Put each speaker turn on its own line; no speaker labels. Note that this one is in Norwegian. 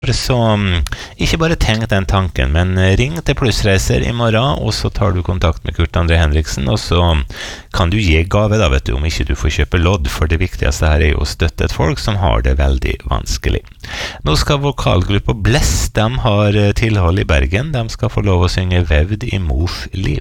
Så ikke bare tenk den tanken, men ring til Plussreiser i morgen, og så tar du kontakt med Kurt André Henriksen, og så kan du gi gave da, vet du, om ikke du får kjøpe lodd, for det viktigste her er jo å støtte et folk som har det veldig vanskelig. Nå skal vokalgruppa Bless, de har tilhold i Bergen, de skal få lov å synge Vevd i mors liv.